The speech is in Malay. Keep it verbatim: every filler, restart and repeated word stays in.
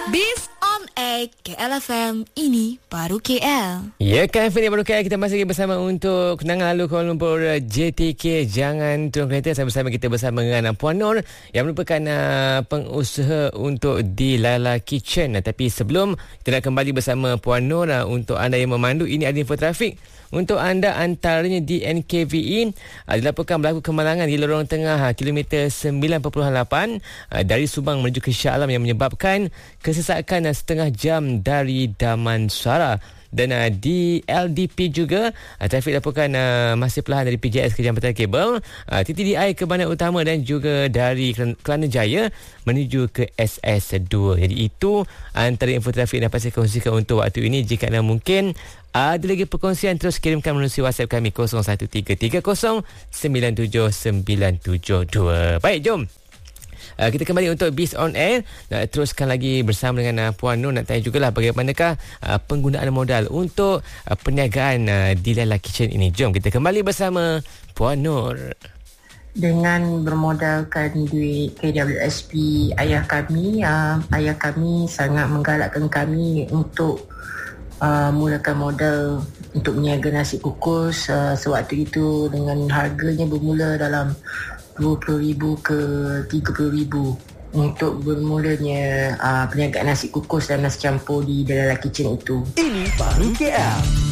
Beef on Air K L F M, ini baru K L. Ya, K L F M ini baru K L. Kita masih lagi bersama untuk kenangan lalu Kuala Lumpur J T K. Jangan turun kereta. Sama-sama kita bersama dengan Puan Nur yang merupakan uh, pengusaha untuk di Lala Kitchen. Uh, tapi sebelum kita nak kembali bersama Puan Nur uh, untuk anda yang memandu, ini ada info trafik untuk anda, antaranya di N K V E. uh, dilaporkan berlaku kemalangan di lorong tengah uh, kilometer sembilan perpuluhan lapan uh, dari Subang menuju ke Shah Alam yang menyebabkan kesesakan uh, setengah jam dari Damansara. Dan uh, di L D P juga uh, trafik dilaporkan uh, masih perlahan dari P J S ke Jambatan Kabel, uh, T T D I ke Bandar Utama dan juga dari Kelana Jaya menuju ke S S dua. Jadi itu antara info trafik yang dapat saya kongsikan untuk waktu ini. Jika anda mungkin ada lagi perkongsian, terus kirimkan melalui WhatsApp kami kosong satu tiga tiga kosong sembilan tujuh sembilan tujuh dua. Baik, jom Uh, kita kembali untuk Biz on Air. Nak teruskan lagi bersama dengan uh, Puan Nur. Nak tanya jugalah bagaimanakah uh, penggunaan modal untuk uh, perniagaan uh, di Lala Kitchen ini. Jom kita kembali bersama Puan Nur. Dengan bermodalkan duit K W S P ayah kami, uh, ayah kami sangat menggalakkan kami untuk uh, mulakan modal untuk meniaga nasi kukus. Uh, sewaktu itu dengan harganya bermula dalam dua puluh ribu ke tiga puluh ribu untuk bermulanya uh, perniagaan nasi kukus dan nasi campur di Lala Kitchen itu. Ini baru K L.